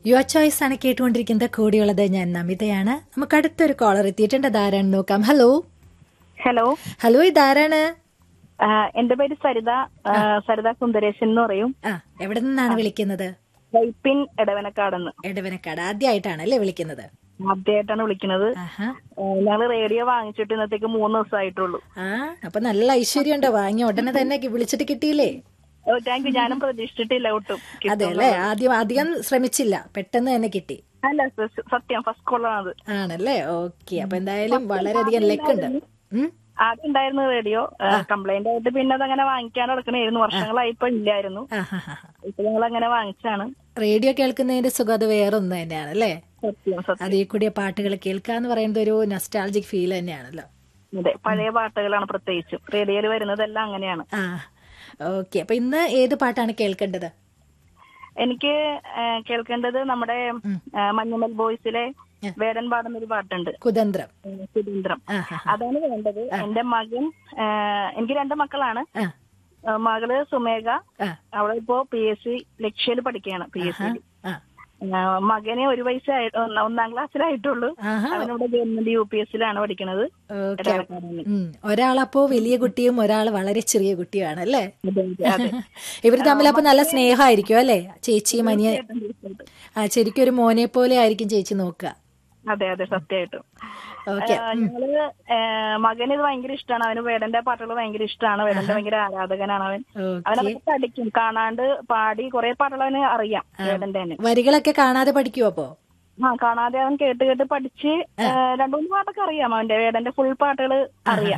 Your choice ആണ് കേട്ടുകൊണ്ടിരിക്കുന്നത്. കൂടിയുള്ളത് ഞാൻ നമിതയാണ്. നമുക്ക് അടുത്തൊരു കോളർ എത്തിയിട്ടുണ്ട്. ഇതാരാണ് നോക്കാം. ഹലോ ഹലോ ഹലോ, ഇതാരാണ്? എന്റെ പേര് സരിത സുന്ദരേശൻ എന്ന് പറയും. എവിടെ നിന്നാണ് വിളിക്കുന്നത്? വൈപ്പിൻ എടവനക്കാടെന്ന്. എടവനക്കാട്. ആദ്യമായിട്ടാണല്ലേ വിളിക്കുന്നത്? ആദ്യമായിട്ടാണ് വിളിക്കുന്നത്. ഞങ്ങള് റേഡിയോ വാങ്ങിച്ചിട്ട് ഇന്നത്തേക്ക് 3 ദിവസമായിട്ടുള്ളൂ. അപ്പൊ നല്ല ഐശ്വര്യം ഉണ്ടോ? വാങ്ങിയ ഉടനെ തന്നെ വിളിച്ചിട്ട് കിട്ടിയില്ലേ? Thank you. ഞാനും പ്രതീക്ഷിച്ചിട്ടില്ല ഒട്ടും. അതെ അല്ലേ, അധികം ശ്രമിച്ചില്ല, പെട്ടെന്ന് തന്നെ കിട്ടി. അല്ല, സത്യം ഫസ്റ്റ് കോളാണത്. ആണല്ലേ, ഓക്കെ. അപ്പൊ എന്തായാലും വളരെയധികം ലക്കുണ്ട്. ആദ്യം ഉണ്ടായിരുന്നു റേഡിയോ, കംപ്ലൈന്റ് ആയിട്ട് പിന്നെ അതങ്ങനെ വാങ്ങിക്കാൻ നടക്കണായിരുന്നു. വർഷങ്ങളായി ഇപ്പൊ ഇല്ലായിരുന്നു. ഇപ്പൊ ഞങ്ങൾ അങ്ങനെ വാങ്ങിച്ചാണ്. റേഡിയോ കേൾക്കുന്നതിന്റെ സുഖം അത് വേറെ ഒന്ന് തന്നെയാണ് അല്ലേ? അതേ കൂടിയ പാട്ടുകൾ കേൾക്കാന്ന് പറയുന്നത് ഒരു നൊസ്റ്റാൾജിക് ഫീൽ തന്നെയാണല്ലോ. അതെ, പഴയ പാട്ടുകളാണ് പ്രത്യേകിച്ചും റേഡിയോയിൽ വരുന്നതെല്ലാം അങ്ങനെയാണ്. ഓക്കെ. അപ്പൊ ഇന്ന് ഏത് പാട്ടാണ് കേൾക്കേണ്ടത്? എനിക്ക് കേൾക്കേണ്ടത് നമ്മുടെ മഞ്ഞുമൽ ബോയ്സിലെ വേടൻ പാടുന്ന ഒരു പാട്ടുണ്ട്, കുതന്ത്രം. അതാണ് വേണ്ടത്. എന്റെ മകൻ, എനിക്ക് 2 മക്കളാണ്. മകള് സുമേഘ, അവളിപ്പോ PSC ലക്ഷ്യയിൽ പഠിക്കുകയാണ്. PSC മകനെ 1 വയസ്സായി, 1ാം ക്ലാസ്സിലായിട്ടുള്ളൂ. അവനിവിടെ ഗവൺമെന്റ് UPSലാണ് പഠിക്കുന്നത്. ഒരാളപ്പോ വലിയ കുട്ടിയും ഒരാൾ വളരെ ചെറിയ കുട്ടിയുമാണ് അല്ലേ? ഇവര് തമ്മിലപ്പോ നല്ല സ്നേഹമായിരിക്കും അല്ലേ? ചേച്ചിയും അനിയ ശരിക്കും ഒരു മോനെ പോലെ ആയിരിക്കും ചേച്ചി നോക്കുക. അതെ അതെ, സത്യമായിട്ടും. ഞങ്ങള് മകന് ഇത് ഭയങ്കര ഇഷ്ടമാണ്. അവന് വേടന്റെ പാട്ടുകൾ ഭയങ്കര ഇഷ്ടമാണ്. വേടന്റെ ഭയങ്കര ആരാധകനാണ് അവൻ. അവനൊക്കെ പഠിക്കും, കാണാണ്ട് പാടി കുറെ പാട്ടുകൾ അവന് അറിയാം. വേടന്റെ തന്നെ വരികളൊക്കെ കാണാതെ പഠിക്കുവോ? അപ്പോ കാണാതെ അവൻ കേട്ട് പഠിച്ച് 2-3 പാട്ടൊക്കെ അറിയാം. അവന്റെ വേടന്റെ ഫുൾ പാട്ടുകൾ അറിയാം.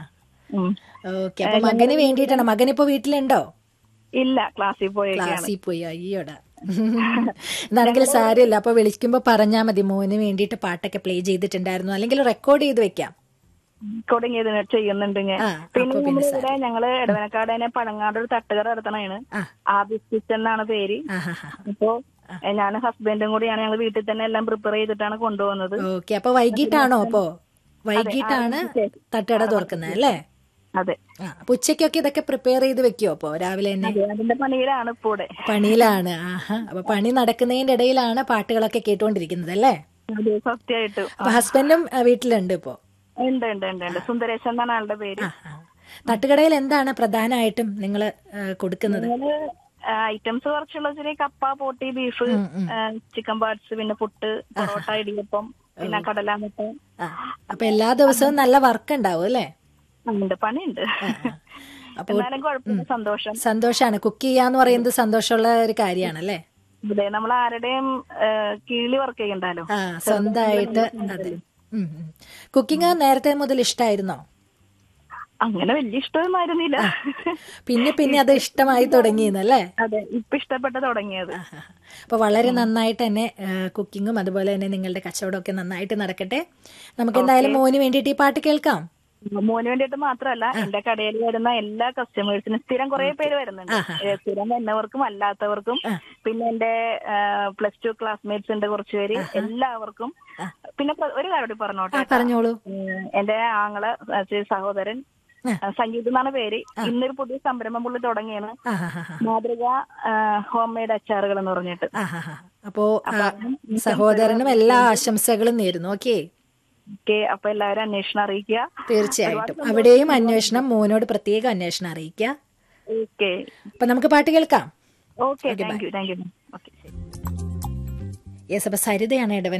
മകന് വേണ്ടിയിട്ടാണ്. മകനിപ്പോ വീട്ടിലുണ്ടോ? ഇല്ല, ക്ലാസ്സിൽ പോയി. അയ്യോടാ. എന്നാണെങ്കിലും സാരമില്ല. അപ്പൊ വിളിക്കുമ്പോ പറഞ്ഞാ മതി, മോന് വേണ്ടിയിട്ട് പാട്ടൊക്കെ പ്ലേ ചെയ്തിട്ടുണ്ടായിരുന്നു, അല്ലെങ്കിൽ റെക്കോർഡ് ചെയ്ത് വെക്കാം. റെക്കോർഡിങ് ചെയ്യുന്നുണ്ട്. പിന്നെ ഇവിടെ ഞങ്ങള് എടവനക്കാട് പഴങ്ങാട് ഒരു തട്ടുകട നടത്തണാണ്. ആദിസ്റ്റ് എന്നാണ് പേര്. അപ്പോ ഞാനും ഹസ്ബൻഡും കൂടിയാണ്. ഞങ്ങൾ വീട്ടിൽ തന്നെ എല്ലാം പ്രിപ്പയർ ചെയ്തിട്ടാണ് കൊണ്ടുപോകുന്നത്. ഓക്കെ. അപ്പൊ വൈകിട്ടാണോ? അപ്പോ വൈകിട്ടാണ് തട്ടുകട തുറക്കുന്നത് അല്ലേ? അതെ. അപ്പൊ ഉച്ചക്കൊക്കെ ഇതൊക്കെ പ്രിപ്പയർ ചെയ്ത് വെക്കുവോ? അപ്പൊ രാവിലെ തന്നെ അതിന്റെ പണിയിലാണ്. പണിയിലാണ്. അപ്പൊ പണി നടക്കുന്നതിന്റെ ഇടയിലാണ് പാട്ടുകളൊക്കെ കേട്ടുകൊണ്ടിരിക്കുന്നത് അല്ലേ? സത്യമായിട്ടും. അപ്പൊ ഹസ്ബൻഡും വീട്ടിലുണ്ട് ഇപ്പോ? ഉണ്ട്. സുന്ദരേശൻ എന്നാണ് ആളുടെ പേര്. തട്ടുകടയിൽ എന്താണ് പ്രധാനമായിട്ടും നിങ്ങള് കൊടുക്കുന്നത്? ഐറ്റംസ് കുറച്ചുള്ള കപ്പ, പോട്ടി, ബീഫ്, ചിക്കൻ പാർട്സ്, പിന്നെ പുട്ട്, പൊറോട്ട, ഇടിയപ്പം, പിന്നെ കടലാമുട്ട. അപ്പൊ എല്ലാ ദിവസവും നല്ല വർക്ക് ഉണ്ടാവും അല്ലേ? പണിയുണ്ട്. എന്നാലും കുഴപ്പമില്ല, സന്തോഷാണ്. കുക്ക് ചെയ്യാന്ന് പറയുന്നത് സന്തോഷമുള്ള ഒരു കാര്യമാണല്ലേ? അതെ, നമ്മൾ ആരുടെയും കീഴിൽ വർക്ക് ചെയ്യണ്ടല്ലോ, സ്വന്തമായിട്ട്. അതെ. കുക്കിംഗ് നേരത്തെ മുതൽ ഇഷ്ടമായിരുന്നോ? അങ്ങനെ വലിയ ഇഷ്ടമൊന്നും ആയിരുന്നില്ല. പിന്നെ അത് ഇഷ്ടമായി തുടങ്ങിയെന്നല്ലേ? അതെ, ഇപ്പൊ ഇഷ്ടപ്പെട്ട് തുടങ്ങിയത്. അപ്പൊ വളരെ നന്നായിട്ട് തന്നെ കുക്കിങ്ങും അതുപോലെ തന്നെ നിങ്ങളുടെ കച്ചവടമൊക്കെ നന്നായിട്ട് നടക്കട്ടെ. നമുക്ക് എന്തായാലും മോന് വേണ്ടിയിട്ട് ഈ പാട്ട് കേൾക്കാം. മോന് വേണ്ടിയിട്ട് മാത്രമല്ല, എന്റെ കടയിൽ വരുന്ന എല്ലാ കസ്റ്റമേഴ്സിനും സ്ഥിരം കുറെ പേര് വരുന്നുണ്ട്. സ്ഥിരം വരുന്നവർക്കും അല്ലാത്തവർക്കും, പിന്നെ എന്റെ +2 ക്ലാസ്മേറ്റ്സ് ഉണ്ട് കുറച്ചു പേര്, എല്ലാവർക്കും. പിന്നെ ഒരു കാര്യം പറഞ്ഞോളൂ. എന്റെ ആങ്ങളെ സഹോദരൻ സംഗീത് എന്നാണ് പേര്. ഇന്നൊരു പുതിയ സംരംഭം പുള്ളി തുടങ്ങിയാണ്, മാതൃക ഹോം മെയ്ഡ് അച്ചാറുകൾ എന്ന് പറഞ്ഞിട്ട്. അപ്പോ സഹോദരനും എല്ലാ ആശംസകളും നേരുന്നു. ഓക്കെ. അപ്പൊ എല്ലാവരും അന്വേഷണം അറിയിക്കുക. തീർച്ചയായിട്ടും അവിടെയും അന്വേഷണം, മോനോട് പ്രത്യേക അന്വേഷണം അറിയിക്കുക. അപ്പൊ നമുക്ക് പാട്ട് കേൾക്കാം. Okay, thank you. യെസ്. അപ്പൊ സരിതയാണ്